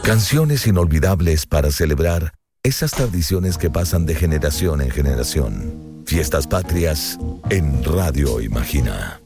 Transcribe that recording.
Canciones inolvidables para celebrar esas tradiciones que pasan de generación en generación. Fiestas Patrias en Radio Imagina.